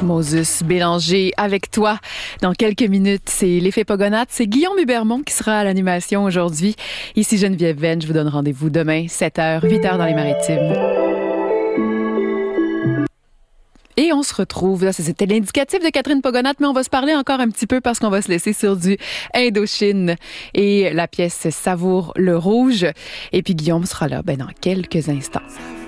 Moses Bélanger avec toi. Dans quelques minutes, c'est l'effet Pogonate. C'est Guillaume Hubermont qui sera à l'animation aujourd'hui. Ici Geneviève Venn, je vous donne rendez-vous demain, 7h, 8h dans les Maritimes. Et on se retrouve, là, c'était l'indicatif de Catherine Pogonate, mais on va se parler encore un petit peu parce qu'on va se laisser sur du Indochine et la pièce Savoure le rouge. Et puis Guillaume sera là dans quelques instants.